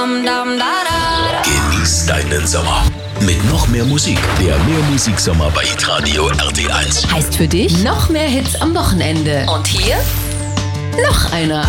Genieß deinen Sommer mit noch mehr Musik. Der Mehrmusiksommer bei Hitradio RT1. Heißt für dich noch mehr Hits am Wochenende. Und hier noch einer.